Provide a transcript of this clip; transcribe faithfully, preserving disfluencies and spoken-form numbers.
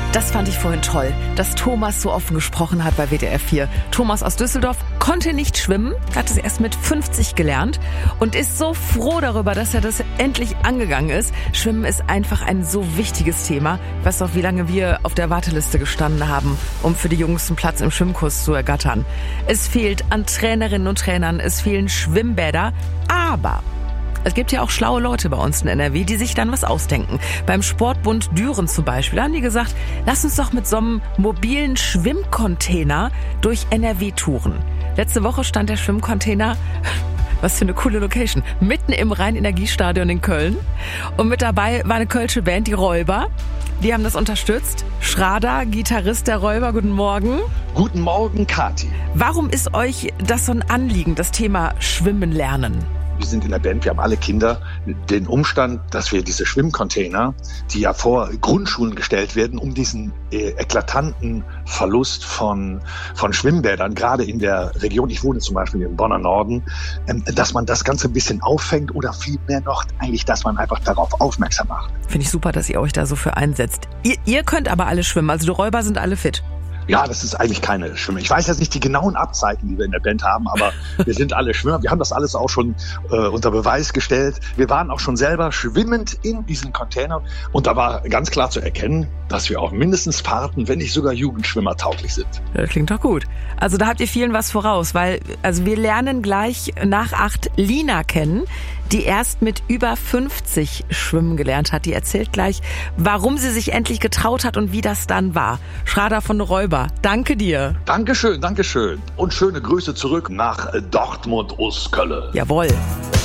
Das fand ich vorhin toll, dass Thomas so offen gesprochen hat bei W D R vier. Thomas aus Düsseldorf konnte nicht schwimmen, hat es erst mit fünfzig gelernt und ist so froh darüber, dass er das endlich angegangen ist. Schwimmen ist einfach ein so wichtiges Thema. Weißt du, wie lange wir auf der Warteliste gestanden haben, um für die Jungs einen Platz im Schwimmkurs zu ergattern. Es fehlt an Trainerinnen und Trainern, es fehlen Schwimmbäder, aber es gibt ja auch schlaue Leute bei uns in N R W, die sich dann was ausdenken. Beim Sportbund Düren zum Beispiel haben die gesagt, lass uns doch mit so einem mobilen Schwimmcontainer durch N R W touren. Letzte Woche stand der Schwimmcontainer, was für eine coole Location, mitten im Rhein-Energiestadion in Köln. Und mit dabei war eine kölsche Band, die Räuber. Die haben das unterstützt. Schrader, Gitarrist der Räuber, guten Morgen. Guten Morgen, Kathi. Warum ist euch das so ein Anliegen, das Thema Schwimmen lernen? Wir sind in der Band, wir haben alle Kinder. Den Umstand, dass wir diese Schwimmcontainer, die ja vor Grundschulen gestellt werden, um diesen äh, eklatanten Verlust von, von Schwimmbädern, gerade in der Region, ich wohne zum Beispiel im Bonner Norden, ähm, dass man das Ganze ein bisschen auffängt oder vielmehr noch eigentlich, dass man einfach darauf aufmerksam macht. Finde ich super, dass ihr euch da so für einsetzt. Ihr, ihr könnt aber alle schwimmen, also die Räuber sind alle fit. Ja, das ist eigentlich keine Schwimmer. Ich weiß jetzt nicht die genauen Abzeiten, die wir in der Band haben, aber wir sind alle Schwimmer. Wir haben das alles auch schon äh, unter Beweis gestellt. Wir waren auch schon selber schwimmend in diesen Containern und da war ganz klar zu erkennen, dass wir auch mindestens Fahrten, wenn nicht sogar Jugendschwimmer tauglich sind. Das klingt doch gut. Also da habt ihr vielen was voraus, weil also wir lernen gleich nach acht Lina kennen, die erst mit über fünfzig schwimmen gelernt hat. Die erzählt gleich, warum sie sich endlich getraut hat und wie das dann war. Schrader von Räuber, danke dir. Dankeschön, Dankeschön. Und schöne Grüße zurück nach Dortmund-Osköln. Jawohl.